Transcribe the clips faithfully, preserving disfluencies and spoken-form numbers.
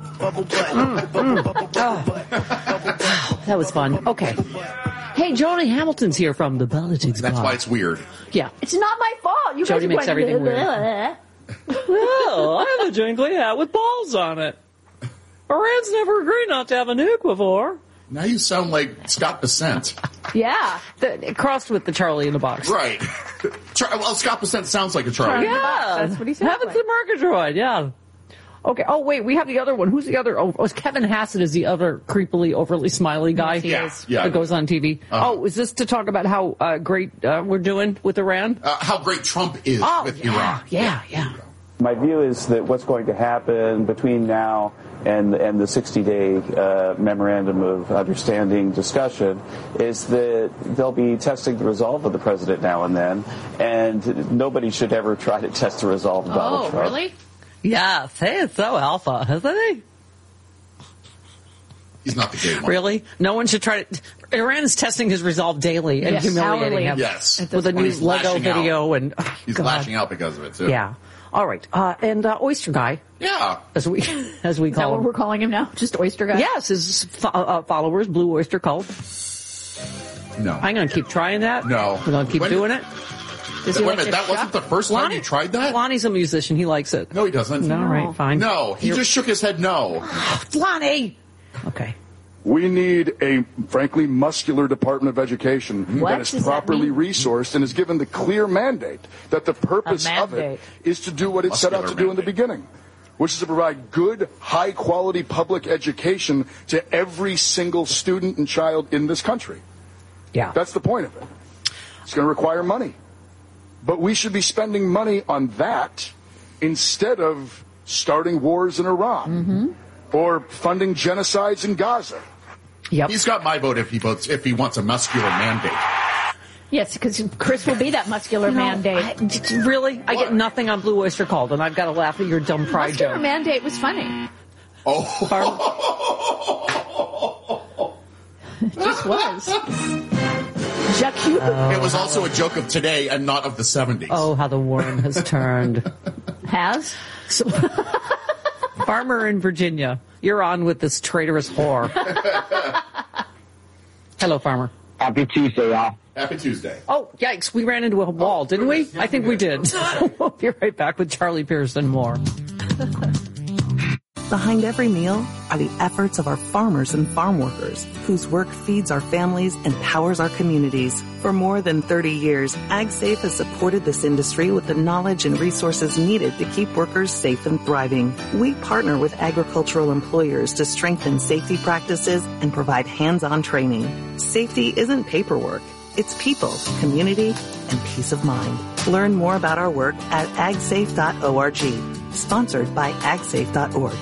Mm, mm. Oh. That was fun. Okay. Hey, Jody Hamilton's here from the Politics That's Bar. why it's weird. Yeah. It's not my fault. You Jody guys makes everything weird. Well, I have a jingly hat with balls on it. Iran's never agreed not to have a nuke before. Now you sound like Scott Bessent. Yeah. The, crossed with the Charlie in the box. Right. Well, Scott Bessent sounds like a Charlie. Yeah. That's what he sounds Heavens like. and Murgatroyd, yeah. Okay. Oh, wait, we have the other one. Who's the other? Oh, oh Kevin Hassett is the other creepily, overly smiley guy. Yes, he Yeah, is. yeah. That goes on T V. Uh-huh. Oh, is this to talk about how uh, great uh, we're doing with Iran? Uh, how great Trump is Oh, with yeah, Iran. yeah, yeah. My view is that what's going to happen between now and and the sixty-day uh, memorandum of understanding discussion is that they'll be testing the resolve of the president now and then, and nobody should ever try to test the resolve of Donald Oh, Trump. really? Yeah, say it's so alpha, isn't he? He's not the gay one. Really? No one should try to... Iran is testing his resolve daily and Yes, humiliating hourly. him. Yes. With a When new he's Lego lashing video out. and... Oh, He's God. lashing out because of it, too. Yeah. All right. Uh, and uh, Oyster Guy, Yeah. as we as we Is that call what him. we're calling him now? Just Oyster Guy? Yes, his fo- uh, followers, Blue Oyster Cult. No. I'm going to keep trying that. No. We're going to keep When- doing it. Does Wait he a like minute, to that wasn't shop? the first time you tried that? Lonnie's a musician. He likes it. No, he doesn't. No, right, fine. No, he You're- just shook his head no. Lonnie! Okay. We need a, frankly, muscular Department of Education What that is does that properly mean? resourced and is given the clear mandate that the purpose A of it mandate. is to do what it set out Muscular to do in the mandate. beginning, which is to provide good, high-quality public education to every single student and child in this country. Yeah. That's the point of it. It's going to require money. But we should be spending money on that instead of starting wars in Iran Mm-hmm. or funding genocides in Gaza. Yep. He's got my vote if he votes if he wants a muscular mandate. Yes, because Chris will be that muscular You know, mandate. I- really? I get nothing on Blue Oyster Cult, and I've got to laugh at your dumb pride muscular joke. mandate was funny. Oh. It just was. Jacques. It was also a joke of today and not of the seventies. Oh, how the worm has turned. Has? So, farmer in Virginia, you're on with this traitorous whore. Hello, farmer. Happy Tuesday, y'all. Happy Tuesday. Oh, yikes, we ran into a wall, Oh, didn't we? goodness. Yeah, I think we we did. We'll be right back with Charlie Pearson more. Behind every meal are the efforts of our farmers and farm workers, whose work feeds our families and powers our communities. For more than thirty years, AgSafe has supported this industry with the knowledge and resources needed to keep workers safe and thriving. We partner with agricultural employers to strengthen safety practices and provide hands-on training. Safety isn't paperwork. It's people, community, and peace of mind. Learn more about our work at ag safe dot org. Sponsored by ag safe dot org.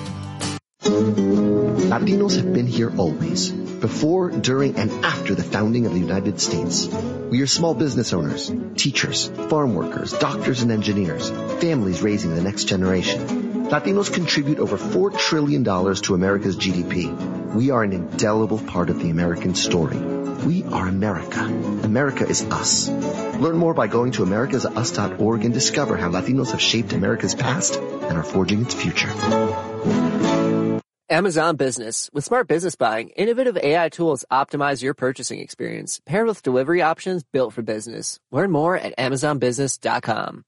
Latinos have been here always, before, during, and after the founding of the United States. We are small business owners, teachers, farm workers, doctors and engineers, families raising the next generation. Latinos contribute over four trillion dollars to America's G D P. We are an indelible part of the American story. We are America. America is us. Learn more by going to americas us dot org and discover how Latinos have shaped America's past and are forging its future. Amazon Business. With smart business buying, innovative A I tools optimize your purchasing experience, paired with delivery options built for business. Learn more at amazon business dot com.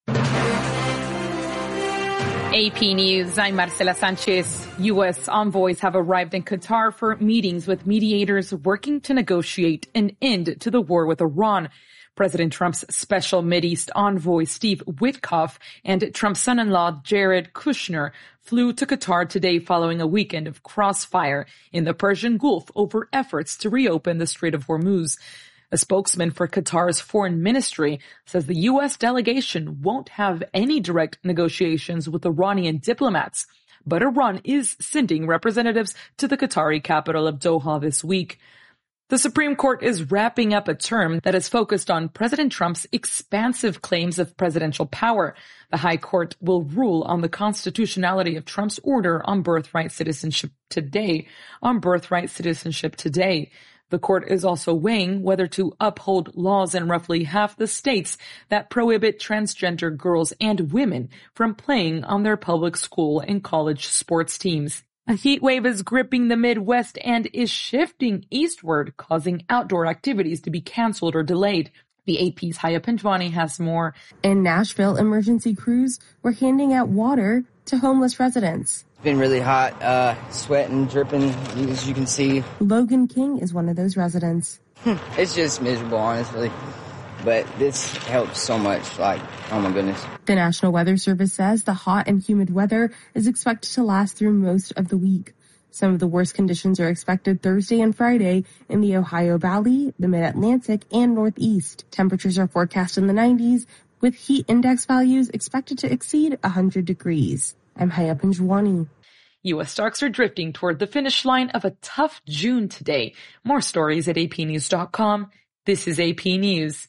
A P News, I'm Marcela Sanchez. U S envoys have arrived in Qatar for meetings with mediators working to negotiate an end to the war with Iran. President Trump's special Mideast envoy, Steve Witkoff, and Trump's son-in-law, Jared Kushner, flew to Qatar today following a weekend of crossfire in the Persian Gulf over efforts to reopen the Strait of Hormuz. A spokesman for Qatar's foreign ministry says the U S delegation won't have any direct negotiations with Iranian diplomats, but Iran is sending representatives to the Qatari capital of Doha this week. The Supreme Court is wrapping up a term that is focused on President Trump's expansive claims of presidential power. The High Court will rule on the constitutionality of Trump's order on birthright citizenship today. On birthright citizenship today. The court is also weighing whether to uphold laws in roughly half the states that prohibit transgender girls and women from playing on their public school and college sports teams. A heat wave is gripping the Midwest and is shifting eastward, causing outdoor activities to be canceled or delayed. The A P's Haya Panjwani has more. In Nashville, emergency crews were handing out water to homeless residents. It's been really hot, uh, sweating, dripping, as you can see. Logan King is one of those residents. It's just miserable, honestly. But this helps so much, like, oh my goodness. The National Weather Service says the hot and humid weather is expected to last through most of the week. Some of the worst conditions are expected Thursday and Friday in the Ohio Valley, the Mid-Atlantic, and Northeast. Temperatures are forecast in the nineties, with heat index values expected to exceed one hundred degrees. I'm Haya Panjwani. U S stocks are drifting toward the finish line of a tough June today. More stories at A P news dot com. This is A P News.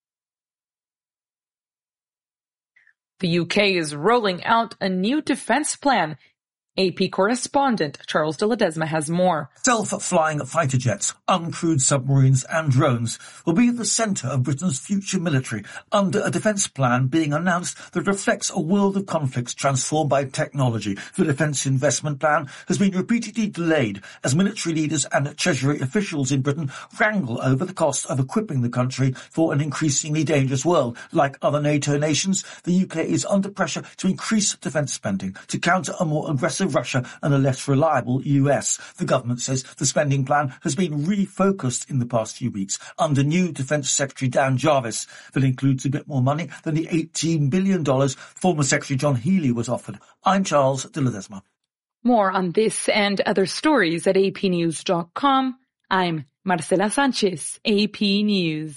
The U K is rolling out a new defense plan. A P correspondent Charles de Ledesma has more. Self-flying fighter jets, uncrewed submarines and drones will be at the centre of Britain's future military under a defence plan being announced that reflects a world of conflicts transformed by technology. The defence investment plan has been repeatedly delayed as military leaders and Treasury officials in Britain wrangle over the cost of equipping the country for an increasingly dangerous world. Like other NATO nations, the U K is under pressure to increase defence spending to counter a more aggressive Russia and a less reliable U S. The government says the spending plan has been refocused in the past few weeks under new Defence Secretary Dan Jarvis. That includes a bit more money than the eighteen billion dollars former Secretary John Healey was offered. I'm Charles de Ledesma. More on this and other stories at A P news dot com. I'm Marcela Sanchez, A P News.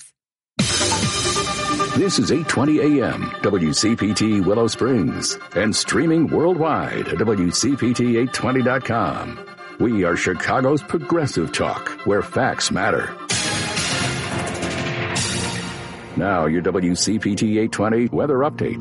This is eight twenty A M, W C P T Willow Springs, and streaming worldwide at W C P T eight twenty dot com. We are Chicago's progressive talk, where facts matter. Now, your W C P T eight twenty weather update.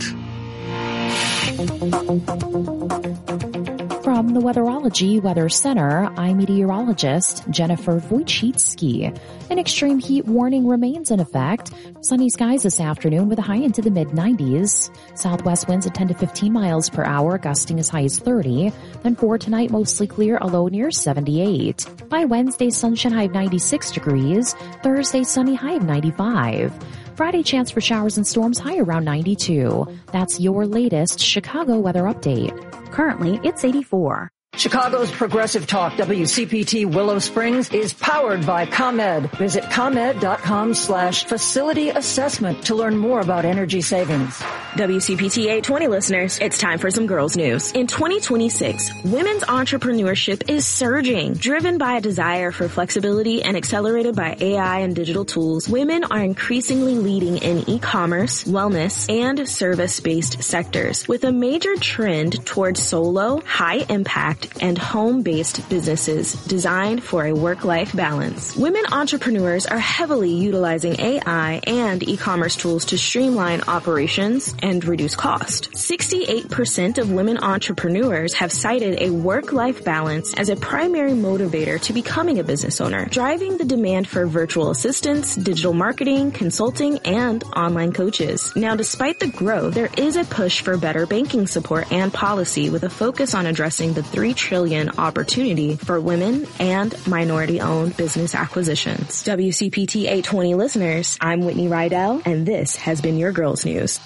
From the Weatherology Weather Center, I'm meteorologist Jennifer Wojcicki. An extreme heat warning remains in effect. Sunny skies this afternoon with a high into the mid nineties. Southwest winds at ten to fifteen miles per hour, gusting as high as thirty. Then for tonight, mostly clear, a low near seventy-eight. By Wednesday, sunshine high of ninety-six degrees. Thursday, sunny high of ninety-five. Friday, chance for showers and storms, high around ninety-two. That's your latest Chicago weather update. Currently, it's eighty-four. Chicago's Progressive Talk, W C P T Willow Springs, is powered by ComEd. Visit ComEd.com slash facility assessment to learn more about energy savings. W C P T eight twenty listeners, it's time for some girls news. In twenty twenty-six, women's entrepreneurship is surging. Driven by a desire for flexibility and accelerated by A I and digital tools, women are increasingly leading in e-commerce, wellness, and service-based sectors, with a major trend towards solo, high-impact, and home-based businesses designed for a work-life balance. Women entrepreneurs are heavily utilizing A I and e-commerce tools to streamline operations and reduce cost. sixty-eight percent of women entrepreneurs have cited a work-life balance as a primary motivator to becoming a business owner, driving the demand for virtual assistants, digital marketing, consulting, and online coaches. Now, despite the growth, there is a push for better banking support and policy with a focus on addressing the three trillion dollars opportunity for women and minority-owned business acquisitions. W C P T eight twenty listeners, I'm Whitney Rydell, and this has been your Girls News.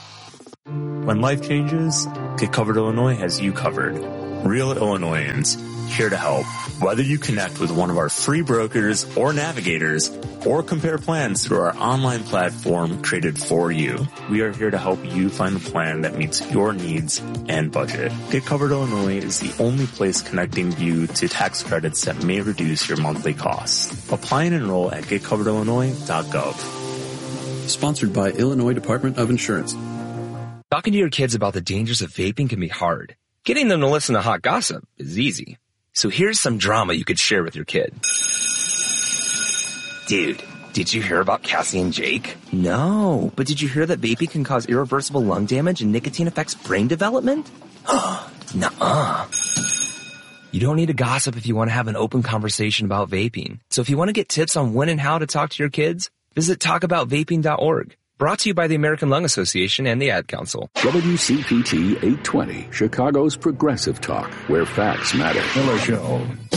When life changes, Get Covered Illinois has you covered. Real Illinoisans, here to help. Whether you connect with one of our free brokers or navigators, or compare plans through our online platform created for you, we are here to help you find a plan that meets your needs and budget. Get Covered Illinois is the only place connecting you to tax credits that may reduce your monthly costs. Apply and enroll at get covered illinois dot gov. Sponsored by Illinois Department of Insurance. Talking to your kids about the dangers of vaping can be hard. Getting them to listen to hot gossip is easy. So here's some drama you could share with your kid. Dude, did you hear about Cassie and Jake? No, but did you hear that vaping can cause irreversible lung damage and nicotine affects brain development? Nuh-uh. You don't need to gossip if you want to have an open conversation about vaping. So if you want to get tips on when and how to talk to your kids, visit talk about vaping dot org. Brought to you by the American Lung Association and the Ad Council. W C P T eight twenty, Chicago's progressive talk, where facts matter. Miller Show.